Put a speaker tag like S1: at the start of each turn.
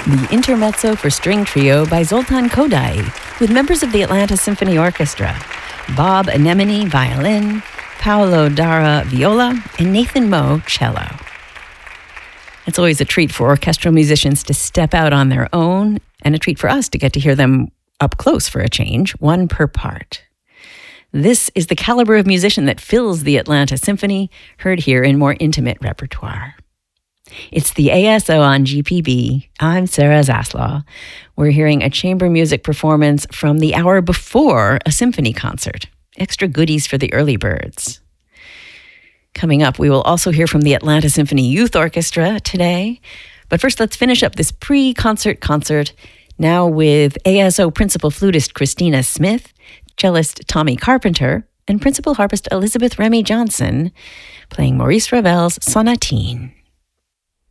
S1: The Intermezzo for String Trio by Zoltan Kodály, with members of the Atlanta Symphony Orchestra, Bob Anemone, violin, Paolo Dara, viola, and Nathan Moe, cello. It's always a treat for orchestral musicians to step out on their own, and a treat for us to get to hear them up close for a change, one per part. This is the caliber of musician that fills the Atlanta Symphony, heard here in more intimate repertoire. It's the ASO on GPB. I'm Sarah Zaslaw. We're hearing a chamber music performance from the hour before a symphony concert. Extra goodies for the early birds. Coming up, we will also hear from the Atlanta Symphony Youth Orchestra today. But first, let's finish up this pre-concert concert now with ASO principal flutist Christina Smith, cellist Tommy Carpenter, and principal harpist Elizabeth Remy Johnson playing Maurice Ravel's Sonatine.